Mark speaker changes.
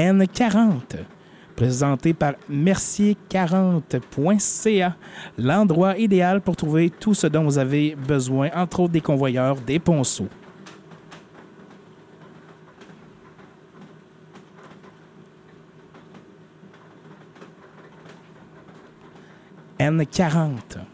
Speaker 1: N40. Présenté par mercier40.ca, l'endroit idéal pour trouver tout ce dont vous avez besoin, entre autres des convoyeurs, des ponceaux. N40.